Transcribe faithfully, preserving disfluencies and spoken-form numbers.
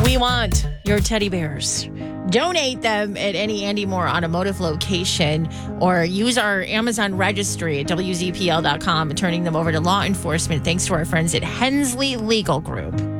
We want your teddy bears. Donate them at any Andy Moore automotive location or use our Amazon registry at W Z P L dot com and turning them over to law enforcement thanks to our friends at Hensley Legal Group.